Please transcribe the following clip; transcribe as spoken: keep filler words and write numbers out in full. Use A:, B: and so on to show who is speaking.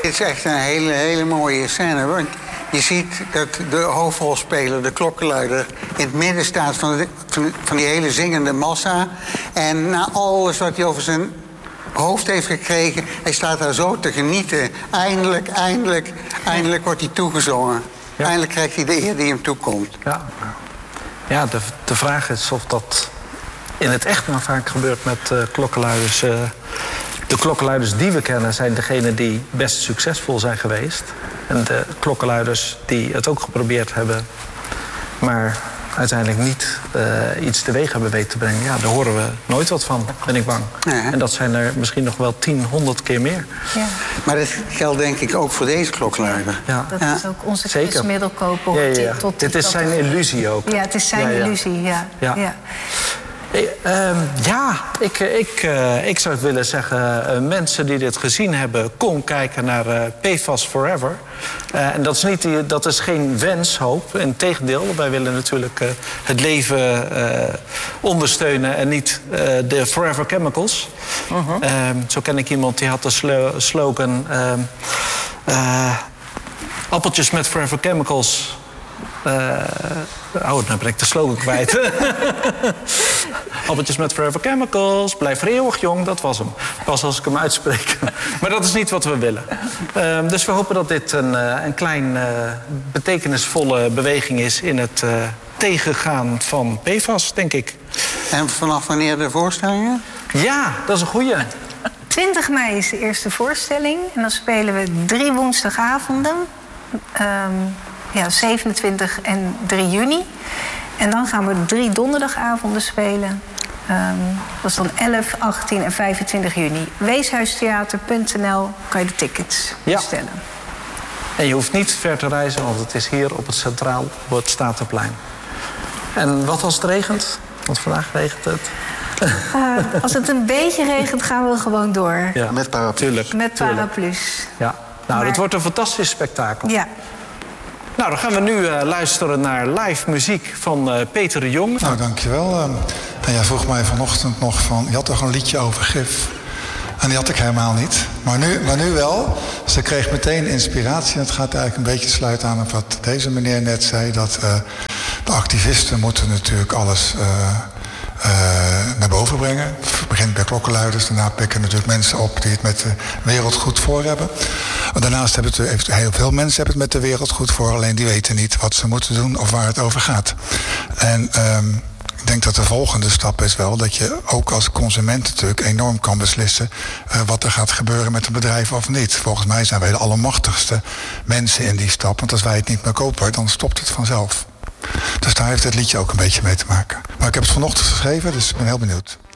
A: Dit is echt een hele, hele mooie scène. Want je ziet dat de hoofdrolspeler, de klokkenluider, in het midden staat van, de, van, van die hele zingende massa. En na alles wat hij over zijn hoofd heeft gekregen, hij staat daar zo te genieten. Eindelijk, eindelijk, eindelijk wordt hij toegezongen. Ja. Eindelijk krijgt hij de eer die hem toekomt.
B: Ja, ja de, de vraag is of dat in het echt maar vaak gebeurt met uh, klokkenluiders. Uh, de klokkenluiders die we kennen zijn degenen die best succesvol zijn geweest. En de klokkenluiders die het ook geprobeerd hebben, maar uiteindelijk niet uh, iets teweeg hebben weten te brengen. Ja, daar horen we nooit wat van, ben ik bang. Ja. En dat zijn er misschien nog wel tien, honderd keer meer.
A: Ja. Maar dat geldt denk ik ook voor deze klokkenluider.
C: Ja. Dat ja. is ook onze Chris Middelkoper.
B: Ja, ja, ja. Tot Dit is zijn illusie ook.
C: Ja, het is zijn ja, ja. illusie, ja.
B: ja. ja. Hey, um, ja, ik, ik, uh, ik zou willen zeggen, uh, mensen die dit gezien hebben, kom kijken naar uh, P F A S Forever. Uh, en dat is, niet die, dat is geen wenshoop, integendeel. Wij willen natuurlijk uh, het leven uh, ondersteunen en niet uh, de Forever Chemicals. Uh-huh. Um, zo ken ik iemand die had de slo- slogan um, uh, appeltjes met Forever Chemicals. Uh, oh, nou ben ik de slogan kwijt. Appeltjes met Forever Chemicals, blijf eeuwig jong, dat was hem. Pas als ik hem uitspreek. Maar dat is niet wat we willen. Uh, dus we hopen dat dit een, uh, een klein uh, betekenisvolle beweging is in het uh, tegengaan van P F A S, denk ik.
A: En vanaf wanneer de voorstellingen?
B: Ja, dat is een goeie.
C: twintig mei is de eerste voorstelling. En dan spelen we drie woensdagavonden. Um, ja, zevenentwintig en drie juni. En dan gaan we drie donderdagavonden spelen. Um, dat is dan elf, achttien en vijfentwintig juni. weeshuistheater punt n l kan je de tickets bestellen. Ja.
B: En je hoeft niet ver te reizen, want het is hier op het Centraal op het Statenplein. En wat als het regent? Want vandaag regent het.
C: Uh, als het een beetje regent, gaan we gewoon door.
B: Ja, met paraplu's.
C: Met paraplu's.
B: Ja. Nou, maar... dat wordt een fantastisch spektakel.
C: Ja.
B: Nou, dan gaan we nu uh, luisteren naar live muziek van uh, Peter de Jong.
D: Nou, dankjewel. Uh, en jij vroeg mij vanochtend nog van... je had toch een liedje over gif? En die had ik helemaal niet. Maar nu, maar nu wel. Ze kreeg meteen inspiratie. En het gaat eigenlijk een beetje sluiten aan wat deze meneer net zei. Dat uh, de activisten moeten natuurlijk alles... Uh, Uh, naar boven brengen. Het begint bij klokkenluiders. Daarna pikken natuurlijk mensen op die het met de wereld goed voor hebben. Daarnaast hebben het, heel veel mensen hebben het met de wereld goed voor. Alleen die weten niet wat ze moeten doen of waar het over gaat. En um, ik denk dat de volgende stap is wel dat je ook als consument natuurlijk enorm kan beslissen uh, wat er gaat gebeuren met een bedrijf of niet. Volgens mij zijn wij de allermachtigste mensen in die stap. Want als wij het niet meer kopen, dan stopt het vanzelf. Dus daar heeft het liedje ook een beetje mee te maken. Maar ik heb het vanochtend geschreven, dus ik ben heel benieuwd.